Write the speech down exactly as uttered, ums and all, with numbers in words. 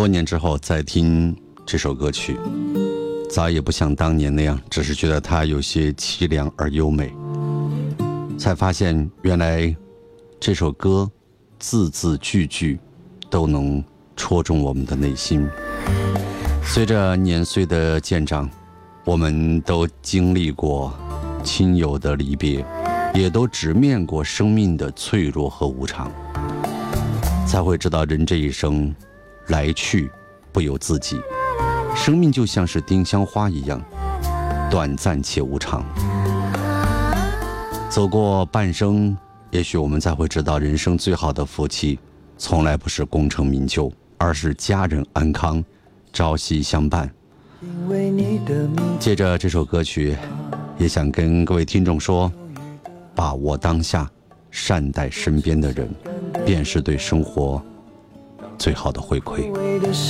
多年之后再听这首歌曲，再也不像当年那样，只是觉得它有些凄凉而优美，才发现原来这首歌字字句句都能戳中我们的内心。随着年岁的渐长，我们都经历过亲友的离别，也都直面过生命的脆弱和无常，才会知道人这一生来去不由自己，生命就像是丁香花一样，短暂且无常。走过半生，也许我们才会知道，人生最好的福气从来不是功成名就，而是家人安康，朝夕相伴。借着这首歌曲，也想跟各位听众说，把握当下，善待身边的人，便是对生活最好的回馈。